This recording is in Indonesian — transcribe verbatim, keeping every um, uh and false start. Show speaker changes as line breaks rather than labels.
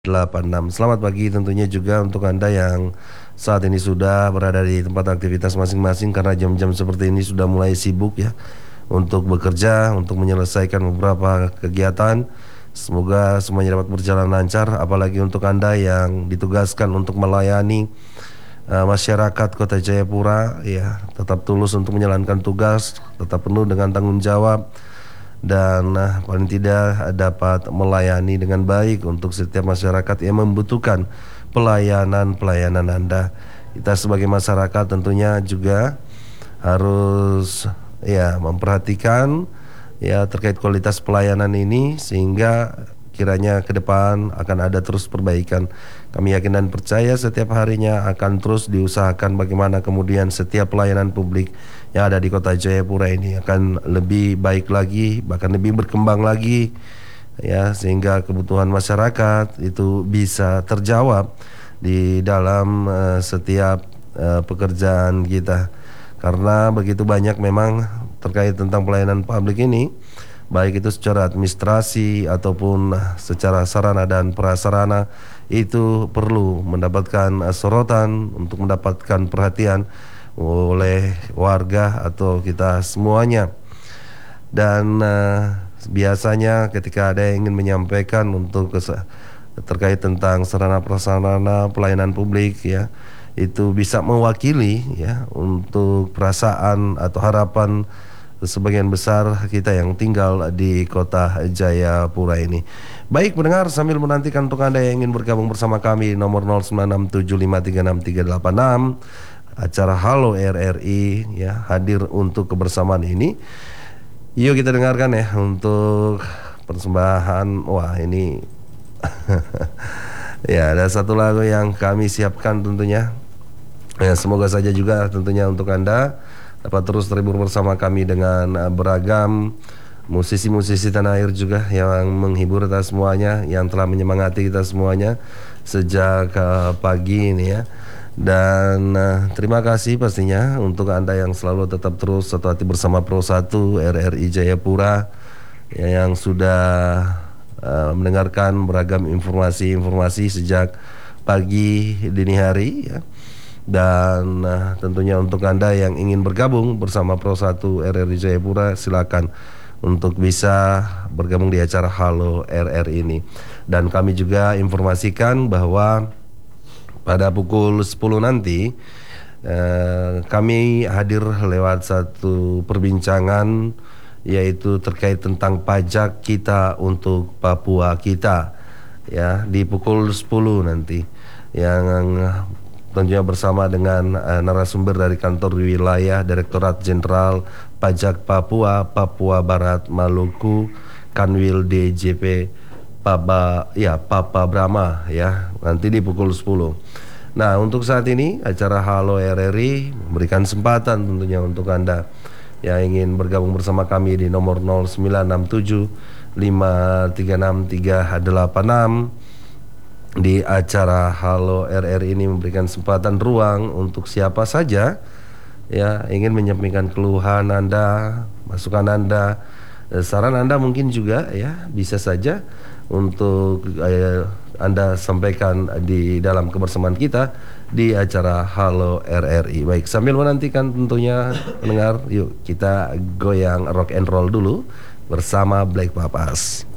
delapan enam. Selamat pagi tentunya juga untuk Anda yang saat ini sudah berada di tempat aktivitas masing-masing, karena jam-jam seperti ini sudah mulai sibuk ya untuk bekerja, untuk menyelesaikan beberapa kegiatan. Semoga semuanya dapat berjalan lancar, apalagi untuk Anda yang ditugaskan untuk melayani uh, masyarakat Kota Jayapura ya, tetap tulus untuk menjalankan tugas, tetap penuh dengan tanggung jawab, dan uh, paling tidak dapat melayani dengan baik untuk setiap masyarakat yang membutuhkan pelayanan-pelayanan Anda. Kita sebagai masyarakat tentunya juga harus ya memperhatikan ya terkait kualitas pelayanan ini, sehingga kiranya ke depan akan ada terus perbaikan. Kami yakin dan percaya setiap harinya akan terus diusahakan bagaimana kemudian setiap pelayanan publik yang ada di Kota Jayapura ini akan lebih baik lagi, bahkan lebih berkembang lagi ya, sehingga kebutuhan masyarakat itu bisa terjawab di dalam uh, setiap uh, pekerjaan kita. Karena begitu banyak memang terkait tentang pelayanan publik ini, baik itu secara administrasi ataupun secara sarana dan prasarana, itu perlu mendapatkan sorotan untuk mendapatkan perhatian oleh warga atau kita semuanya. Dan uh, biasanya ketika ada yang ingin menyampaikan untuk terkait tentang sarana prasarana pelayanan publik ya, itu bisa mewakili ya untuk perasaan atau harapan sebagian besar kita yang tinggal di Kota Jayapura ini. Baik pendengar, sambil menantikan untuk Anda yang ingin bergabung bersama kami, nomor nol sembilan enam tujuh lima tiga enam tiga delapan enam, acara Halo R R I ya hadir untuk kebersamaan ini. Yuk kita dengarkan ya untuk persembahan. Wah ini ya ada satu lagu yang kami siapkan tentunya ya, semoga saja juga tentunya untuk Anda dapat terus terhibur bersama kami dengan uh, beragam musisi-musisi tanah air juga yang menghibur kita semuanya, yang telah menyemangati kita semuanya sejak uh, pagi ini ya. Dan uh, terima kasih pastinya untuk Anda yang selalu tetap terus satu hati bersama Pro satu R R I Jayapura ya, yang sudah uh, mendengarkan beragam informasi-informasi sejak pagi dini hari ya. Dan uh, tentunya untuk Anda yang ingin bergabung bersama Pro satu R R I Jayapura, silakan untuk bisa bergabung di acara Halo R R ini. Dan kami juga informasikan bahwa pada pukul sepuluh nanti uh, kami hadir lewat satu perbincangan, yaitu terkait tentang pajak kita untuk Papua kita ya, di pukul sepuluh nanti, yang tentunya bersama dengan uh, narasumber dari kantor wilayah Direktorat Jenderal Pajak Papua, Papua Barat Maluku, Kanwil D J P Papa ya Papa Brama ya, nanti di pukul sepuluh. Nah untuk saat ini acara Halo R R I memberikan kesempatan tentunya untuk Anda yang ingin bergabung bersama kami di nomor nol sembilan enam tujuh lima tiga enam tiga delapan enam. Di acara Halo R R ini memberikan kesempatan ruang untuk siapa saja ya ingin menyampaikan keluhan Anda, masukan Anda, saran Anda mungkin juga ya, bisa saja untuk eh, Anda sampaikan di dalam kebersamaan kita di acara Halo R R I. Baik, sambil menantikan tentunya pendengar, yuk kita goyang rock and roll dulu bersama Black Papas.